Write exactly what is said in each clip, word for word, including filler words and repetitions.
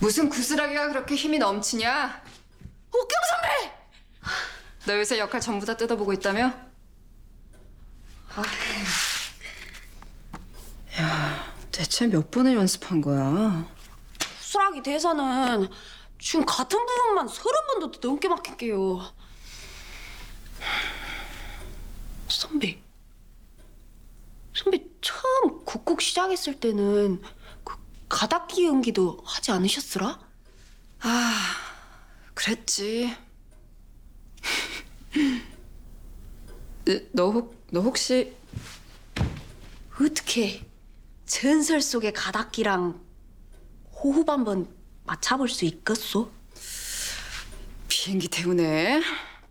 무슨 구슬하기가 그렇게 힘이 넘치냐? 옥경 선배! 너 요새 역할 전부 다 뜯어보고 있다며? 야, 대체 몇 번을 연습한 거야? 구슬하기 대사는 지금 같은 부분만 서른 번도 넘게 막힐게요. 선배, 선배 처음 곡곡 시작했을 때는 그 가닥기 연기도 하지 않으셨으라? 아, 그랬지. 너, 혹, 너 혹시 어떻게 전설 속의 가닥기랑 호흡 한번 맞춰볼 수 있겠소? 비행기 태우네?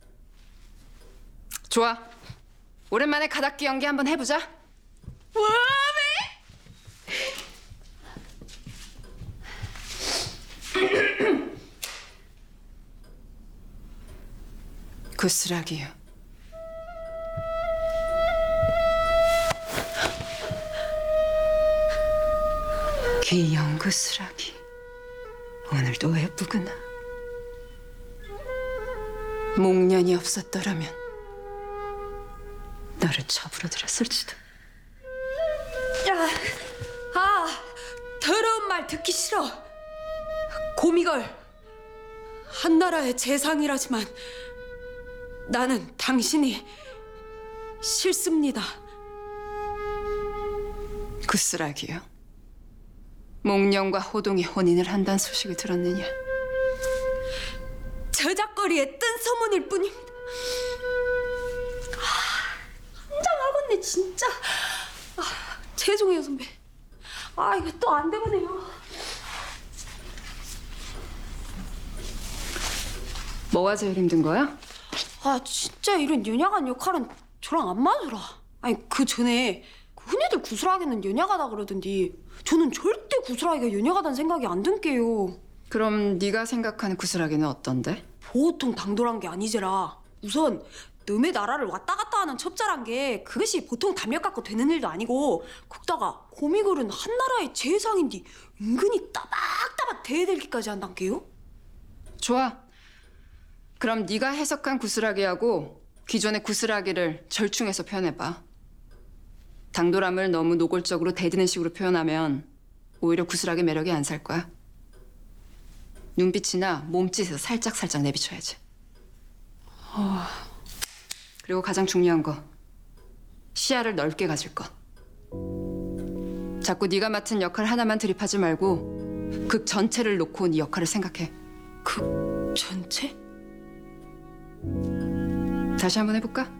좋아. 오랜만에 가닥기 연기 한번 해보자. 와, 구슬하기요. 귀여운 구슬하기. 오늘도 예쁘구나. 목련이 없었더라면 너를 처부러들였을지도. 야, 아, 더러운 말 듣기 싫어. 고미걸, 한나라의 재상이라지만 나는 당신이 싫습니다. 구슬하기요. 목련과 호동이 혼인을 한다는 소식을 들었느냐? 저작거리에 뜬 소문일 뿐입니다. 아, 한장하겠네 진짜. 아, 죄송해요 선배. 아, 이거 또 안 되거든요. 뭐가 제일 힘든 거야? 아, 진짜 이런 연약한 역할은 저랑 안 맞으라. 아니, 그 전에 그 흔히들 구슬하기는 연약하다 그러던데 저는 절대 구슬하기가 연약하다는 생각이 안 든게요. 그럼 네가 생각하는 구슬하기는 어떤데? 보통 당돌한 게 아니지라. 우선 남의 나라를 왔다 갔다 하는 첩자란 게 그것이 보통 담력 갖고 되는 일도 아니고, 거기다가 고미걸은 한나라의 재상인데 은근히 따박따박 대들기까지 한단게요. 좋아. 그럼 네가 해석한 구슬하기하고 기존의 구슬하기를 절충해서 표현해봐. 당돌함을 너무 노골적으로 대드는 식으로 표현하면 오히려 구슬하기 매력이 안 살 거야. 눈빛이나 몸짓에서 살짝살짝 내비쳐야지. 어... 그리고 가장 중요한 거, 시야를 넓게 가질 것. 자꾸 네가 맡은 역할 하나만 드립하지 말고 극 전체를 놓고 네 역할을 생각해. 그 전체? 다시 한번 해볼까?